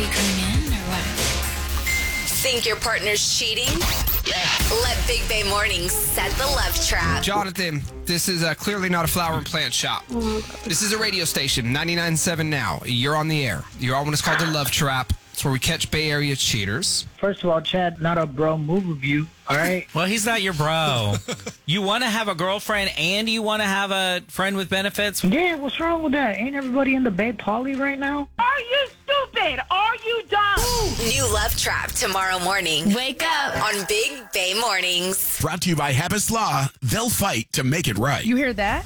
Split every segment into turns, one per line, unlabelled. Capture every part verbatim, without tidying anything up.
you coming in or what?
Think your partner's cheating? Yeah. Let Big Bay Mornings set the love trap.
Jonathan, this is uh, clearly not a flower and plant shop. This is a radio station, ninety-nine point seven now. You're on the air. You're on what is called the Love Trap. It's where we catch Bay Area cheaters.
First of all, Chad, not a bro move of you, all right?
Well, he's not your bro. You want to have a girlfriend and you want to have a friend with benefits?
Yeah, what's wrong with that? Ain't everybody in the Bay Poly right now?
Are you stupid? Are you dumb?
New Love Trap tomorrow morning.
Wake up
on Big Bay Mornings.
Brought to you by Habas Law. They'll fight to make it right.
You hear that?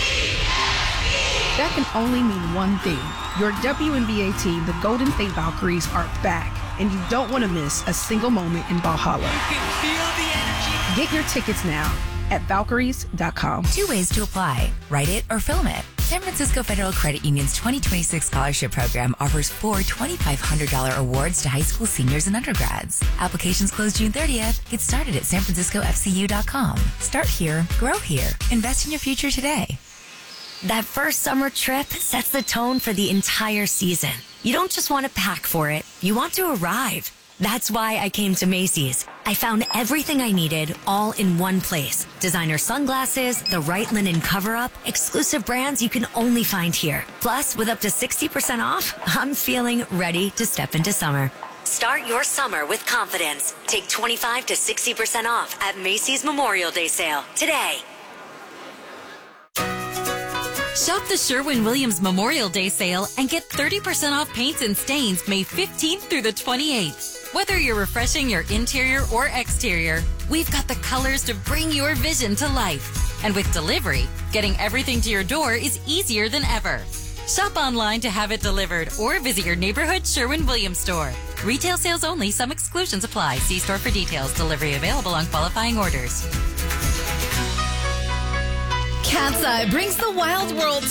That can only mean one thing. Your W N B A team, the Golden State Valkyries, are back, and you don't want to miss a single moment in Valhalla.
You can feel the energy.
Get your tickets now at Valkyries dot com.
Two ways to apply. Write it or film it. San Francisco Federal Credit Union's twenty twenty-six scholarship program offers four twenty-five hundred dollars awards to high school seniors and undergrads. Applications close June thirtieth. Get started at san francisco f c u dot com. Start here, grow here. Invest in your future today.
That first summer trip sets the tone for the entire season. You don't just want to pack for it, you want to arrive. That's why I came to Macy's. I found everything I needed all in one place. Designer sunglasses, the right linen cover-up, exclusive brands you can only find here. Plus, with up to sixty percent off, I'm feeling ready to step into summer. Start your summer with confidence. Take twenty-five to sixty percent off at Macy's Memorial Day sale today.
Shop the Sherwin-Williams Memorial Day sale and get thirty percent off paints and stains May fifteenth through the twenty-eighth. Whether you're refreshing your interior or exterior, we've got the colors to bring your vision to life. And with delivery, getting everything to your door is easier than ever. Shop online to have it delivered or visit your neighborhood Sherwin-Williams store. Retail sales only. Some exclusions apply. See store for details. Delivery available on qualifying orders.
Cat's Eye brings the wild world